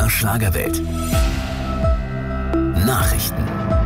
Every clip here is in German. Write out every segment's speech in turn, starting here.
MDR Schlagerwelt. Nachrichten.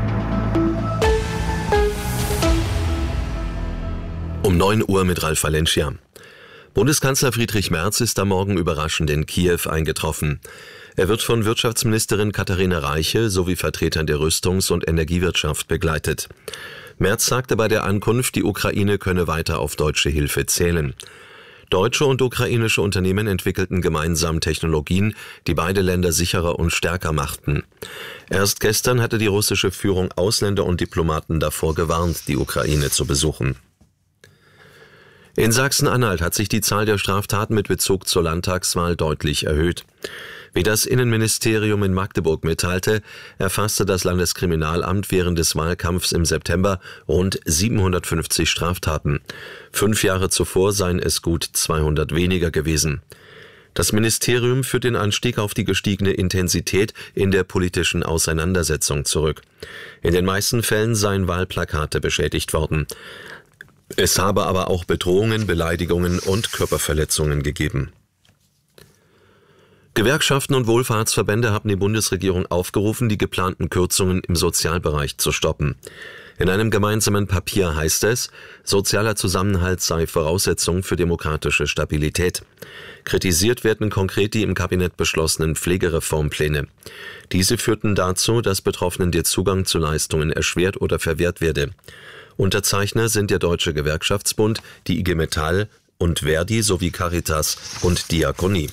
Um 9 Uhr mit Ralf Valencia. Bundeskanzler Friedrich Merz ist am Morgen überraschend in Kiew eingetroffen. Er wird von Wirtschaftsministerin Katharina Reiche sowie Vertretern der Rüstungs- und Energiewirtschaft begleitet. Merz sagte bei der Ankunft, die Ukraine könne weiter auf deutsche Hilfe zählen. Deutsche und ukrainische Unternehmen entwickelten gemeinsam Technologien, die beide Länder sicherer und stärker machten. Erst gestern hatte die russische Führung Ausländer und Diplomaten davor gewarnt, die Ukraine zu besuchen. In Sachsen-Anhalt hat sich die Zahl der Straftaten mit Bezug zur Landtagswahl deutlich erhöht. Wie das Innenministerium in Magdeburg mitteilte, erfasste das Landeskriminalamt während des Wahlkampfs im September rund 750 Straftaten. 5 Jahre zuvor seien es gut 200 weniger gewesen. Das Ministerium führt den Anstieg auf die gestiegene Intensität in der politischen Auseinandersetzung zurück. In den meisten Fällen seien Wahlplakate beschädigt worden. Es habe aber auch Bedrohungen, Beleidigungen und Körperverletzungen gegeben. Gewerkschaften und Wohlfahrtsverbände haben die Bundesregierung aufgerufen, die geplanten Kürzungen im Sozialbereich zu stoppen. In einem gemeinsamen Papier heißt es, sozialer Zusammenhalt sei Voraussetzung für demokratische Stabilität. Kritisiert werden konkret die im Kabinett beschlossenen Pflegereformpläne. Diese führten dazu, dass Betroffenen der Zugang zu Leistungen erschwert oder verwehrt werde. Unterzeichner sind der Deutsche Gewerkschaftsbund, die IG Metall und Verdi sowie Caritas und Diakonie.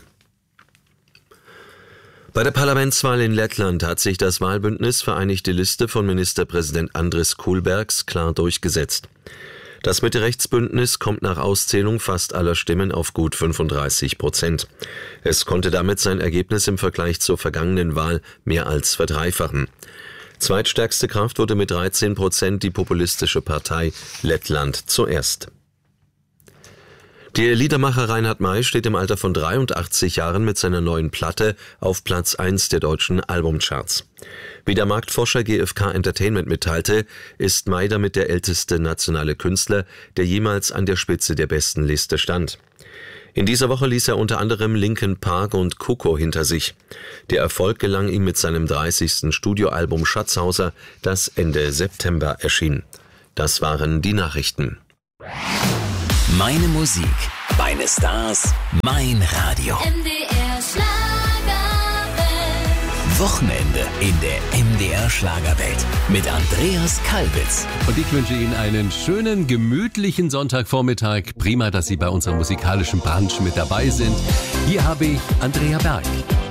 Bei der Parlamentswahl in Lettland hat sich das Wahlbündnis Vereinigte Liste von Ministerpräsident Andris Kulbergs klar durchgesetzt. Das Mitte-Rechts-Bündnis kommt nach Auszählung fast aller Stimmen auf gut 35%. Es konnte damit sein Ergebnis im Vergleich zur vergangenen Wahl mehr als verdreifachen. Zweitstärkste Kraft wurde mit 13% die populistische Partei Lettland zuerst. Der Liedermacher Reinhard May steht im Alter von 83 Jahren mit seiner neuen Platte auf Platz 1 der deutschen Albumcharts. Wie der Marktforscher GfK Entertainment mitteilte, ist May damit der älteste nationale Künstler, der jemals an der Spitze der besten Liste stand. In dieser Woche ließ er unter anderem Linkin Park und Coco hinter sich. Der Erfolg gelang ihm mit seinem 30. Studioalbum Schatzhauser, das Ende September erschien. Das waren die Nachrichten. Meine Musik, meine Stars, mein Radio. MDR Schlagerwelt. Wochenende in der MDR Schlagerwelt mit Andreas Kalbitz. Und ich wünsche Ihnen einen schönen, gemütlichen Sonntagvormittag. Prima, dass Sie bei unserem musikalischen Brunch mit dabei sind. Hier habe ich Andrea Berg.